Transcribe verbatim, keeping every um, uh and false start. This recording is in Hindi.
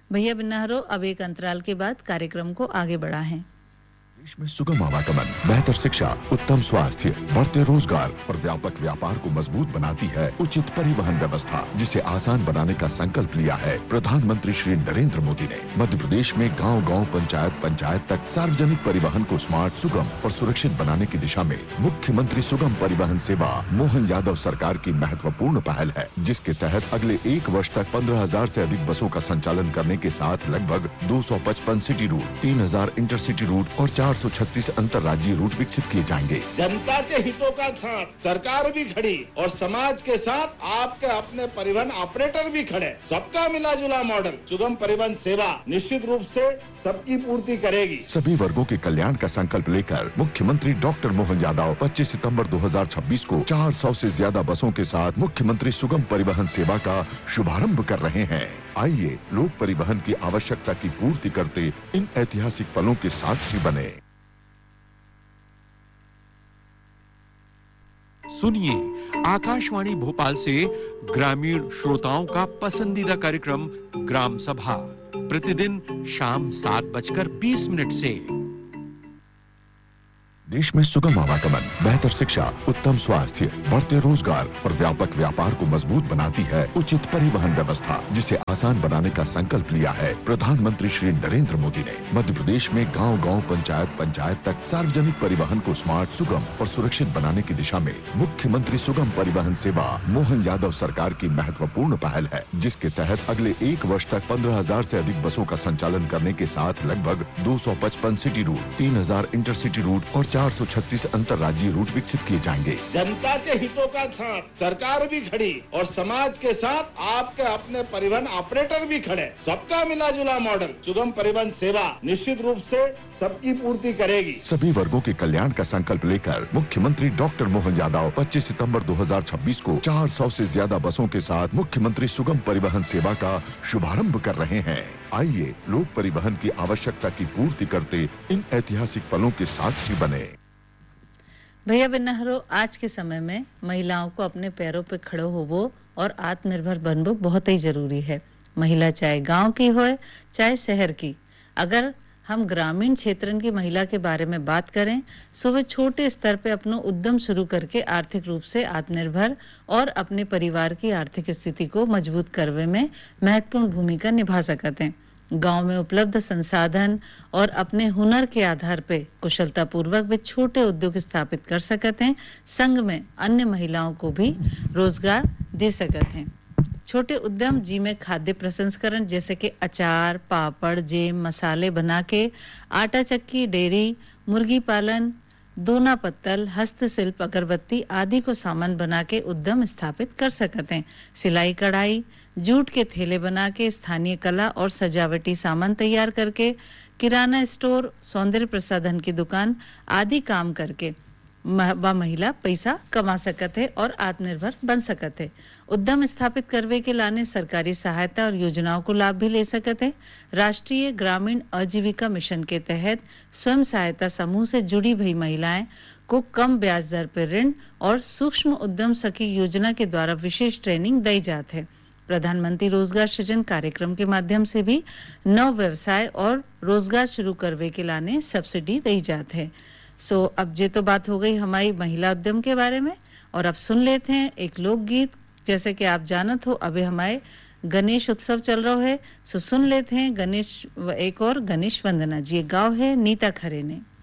भैया बिन्नाहरो अब एक अंतराल के बाद कार्यक्रम को आगे बढ़ाएं। देश में सुगम आवागमन, बेहतर शिक्षा, उत्तम स्वास्थ्य, बढ़ते रोजगार और व्यापक व्यापार को मजबूत बनाती है उचित परिवहन व्यवस्था, जिसे आसान बनाने का संकल्प लिया है प्रधानमंत्री श्री नरेंद्र मोदी ने। मध्य प्रदेश में गांव-गांव, पंचायत पंचायत तक सार्वजनिक परिवहन को स्मार्ट, सुगम और सुरक्षित बनाने की दिशा में मुख्यमंत्री सुगम परिवहन सेवा मोहन यादव सरकार की महत्वपूर्ण पहल है, जिसके तहत अगले एक वर्ष तक पंद्रह हजार से अधिक बसों का संचालन करने के साथ लगभग दो सौ पचपन सिटी रूट, तीन हजार इंटरसिटी रूट और चार सौ छत्तीस अंतर्राज्यीय रूट विकसित किए जाएंगे। जनता के हितों का साथ सरकार भी खड़ी और समाज के साथ आपके अपने परिवहन ऑपरेटर भी खड़े। सबका मिला जुला मॉडल सुगम परिवहन सेवा निश्चित रूप से सबकी पूर्ति करेगी। सभी वर्गों के कल्याण का संकल्प लेकर मुख्यमंत्री डॉक्टर मोहन यादव पच्चीस सितंबर दो हज़ार छब्बीस को चार सौ से ज्यादा बसों के साथ मुख्यमंत्री सुगम परिवहन सेवा का शुभारंभ कर रहे हैं। आइए लोक परिवहन की आवश्यकता की पूर्ति करते इन ऐतिहासिक पलों के साक्षी बने। सुनिए आकाशवाणी भोपाल से ग्रामीण श्रोताओं का पसंदीदा कार्यक्रम ग्राम सभा प्रतिदिन शाम सात बजकर बीस मिनट से। देश में सुगम आवागमन, बेहतर शिक्षा, उत्तम स्वास्थ्य, बढ़ते रोजगार और व्यापक व्यापार को मजबूत बनाती है उचित परिवहन व्यवस्था, जिसे आसान बनाने का संकल्प लिया है प्रधानमंत्री श्री नरेंद्र मोदी ने। मध्य प्रदेश में गांव-गांव, पंचायत पंचायत तक सार्वजनिक परिवहन को स्मार्ट, सुगम और सुरक्षित बनाने की दिशा में मुख्यमंत्री सुगम परिवहन सेवा मोहन यादव सरकार की महत्वपूर्ण पहल है, जिसके तहत अगले एक वर्ष तक पंद्रह हजार से अधिक बसों का संचालन करने के साथ लगभग दो सौ पचपन सिटी रूट, तीन हजार इंटरसिटी रूट और चार सौ छत्तीस अंतर्राज्यीय रूट विकसित किए जाएंगे। जनता के हितों का साथ सरकार भी खड़ी और समाज के साथ आपके अपने परिवहन ऑपरेटर भी खड़े। सबका मिला जुला मॉडल सुगम परिवहन सेवा निश्चित रूप से सबकी पूर्ति करेगी। सभी वर्गों के कल्याण का संकल्प लेकर मुख्यमंत्री डॉक्टर मोहन यादव पच्चीस सितंबर दो हज़ार छब्बीस को चार सौ से ज्यादा बसों के साथ मुख्यमंत्री सुगम परिवहन सेवा का शुभारंभ कर रहे हैं। आइए लोक परिवहन की आवश्यकता की पूर्ति करते इन ऐतिहासिक पलों के साक्षी बने। भैया बिन्नाहरो आज के समय में महिलाओं को अपने पैरों पर खड़े होवो और आत्मनिर्भर बनवो बहुत ही जरूरी है। महिला चाहे गांव की हो चाहे शहर की। अगर हम ग्रामीण क्षेत्र की महिला के बारे में बात करें तो वे छोटे स्तर पे अपना उद्यम शुरू करके आर्थिक रूप से आत्मनिर्भर और अपने परिवार की आर्थिक स्थिति को मजबूत करने में महत्वपूर्ण भूमिका निभा सकते हैं। गांव में उपलब्ध संसाधन और अपने हुनर के आधार पे कुशलता पूर्वक वे छोटे उद्योग स्थापित कर सकते हैं। संग में अन्य महिलाओं को भी रोजगार दे सकते हैं। छोटे उद्यम जी में खाद्य प्रसंस्करण जैसे कि अचार, पापड़, जेम, मसाले बना के आटा चक्की, डेयरी, मुर्गी पालन, दोना पत्तल, हस्तशिल्प, अगरबत्ती आदि को सामान बना के उद्यम स्थापित कर सकते हैं। सिलाई कढ़ाई, जूट के थैले बना के स्थानीय कला और सजावटी सामान तैयार करके किराना स्टोर, सौंदर्य प्रसाधन की दुकान आदि काम करके व महिला पैसा कमा सकते है और आत्मनिर्भर बन सकते है। उद्यम स्थापित करवे के लाने सरकारी सहायता और योजनाओं को लाभ भी ले सकते हैं। राष्ट्रीय ग्रामीण आजीविका मिशन के तहत स्वयं सहायता समूह से जुड़ी हुई महिलाएं को कम ब्याज दर पर ऋण और सूक्ष्म उद्यम सखी योजना के द्वारा विशेष ट्रेनिंग दी जाती है। प्रधानमंत्री रोजगार सृजन कार्यक्रम के माध्यम से भी नव व्यवसाय और रोजगार शुरू करवे के लाने सब्सिडी दी जाती है। सो अब ये तो बात हो गई हमारी महिला उद्यम के बारे में, और अब सुन लेते हैं एक लोकगीत। जैसे कि आप जानत हो अभी हमारे गणेश उत्सव चल रहा है, सो सुन लेते हैं गणेश एक और गणेश वंदना। जी गाँव है नीता खरे ने।